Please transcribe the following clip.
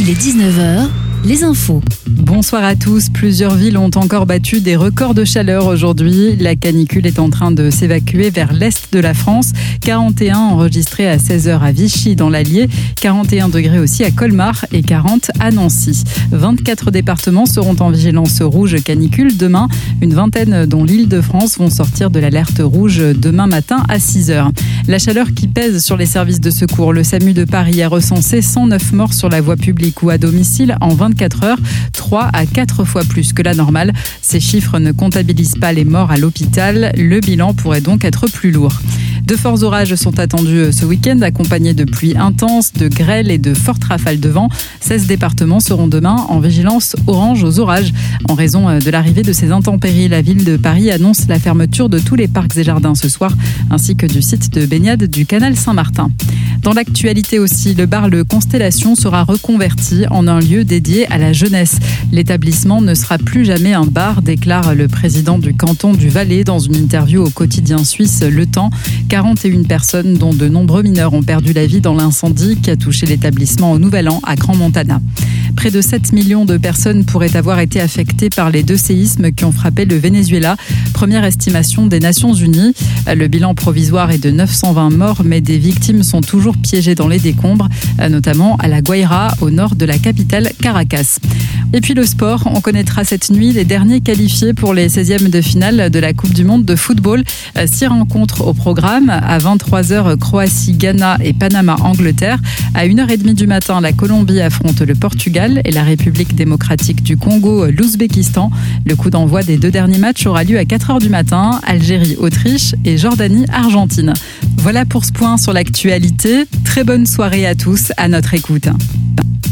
Il est 19h, les infos. Bonsoir à tous. Plusieurs villes ont encore battu des records de chaleur aujourd'hui. La canicule est en train de s'évacuer vers l'est de la France. 41 enregistrés à 16h à Vichy dans l'Allier, 41 degrés aussi à Colmar et 40 à Nancy. 24 départements seront en vigilance rouge canicule demain. Une vingtaine dont l'Île-de-France vont sortir de l'alerte rouge demain matin à 6h. La chaleur qui pèse sur les services de secours. Le SAMU de Paris a recensé 109 morts sur la voie publique ou à domicile en 24 heures, 3 à 4 fois plus que la normale. Ces chiffres ne comptabilisent pas les morts à l'hôpital. Le bilan pourrait donc être plus lourd. De forts orages sont attendus ce week-end, accompagnés de pluies intenses, de grêle et de fortes rafales de vent. 16 départements seront demain en vigilance orange aux orages. En raison de l'arrivée de ces intempéries, la ville de Paris annonce la fermeture de tous les parcs et jardins ce soir, ainsi que du site de baignade du canal Saint-Martin. Dans l'actualité aussi, le bar Le Constellation sera reconverti en un lieu dédié à la jeunesse. L'établissement ne sera plus jamais un bar, déclare le président du canton du Valais dans une interview au quotidien suisse Le Temps. 41 personnes, dont de nombreux mineurs, ont perdu la vie dans l'incendie qui a touché l'établissement au Nouvel An à Grand Montana. Près de 7 millions de personnes pourraient avoir été affectées par les 2 séismes qui ont frappé le Venezuela. Première estimation des Nations Unies. Le bilan provisoire est de 920 morts, mais des victimes sont toujours piégées dans les décombres, notamment à La Guaira, au nord de la capitale Caracas. Et puis le sport, on connaîtra cette nuit les derniers qualifiés pour les 16e de finale de la Coupe du Monde de football. 6 rencontres au programme. À 23h, Croatie, Ghana et Panama, Angleterre. À 1h30 du matin, la Colombie affronte le Portugal et la République démocratique du Congo, l'Ouzbékistan. Le coup d'envoi des 2 derniers matchs aura lieu à 4h du matin. Algérie, Autriche et Jordanie, Argentine. Voilà pour ce point sur l'actualité. Très bonne soirée à tous, à notre écoute.